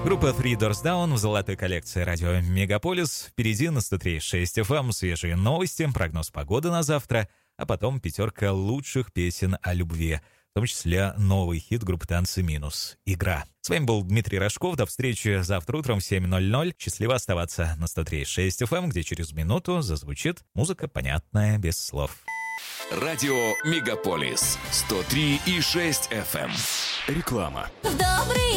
Группа Three Doors Down в золотой коллекции радио Мегаполис. Впереди на 103.6 FM свежие новости, прогноз погоды на завтра, а потом пятерка лучших песен о любви, в том числе новый хит группы «Танцы минус» «Игра». С вами был Дмитрий Рожков. До встречи завтра утром в 7:00. Счастливо оставаться на 103.6 FM, где через минуту зазвучит музыка, понятная без слов. Радио Мегаполис 103,6 FM. Реклама. В добрый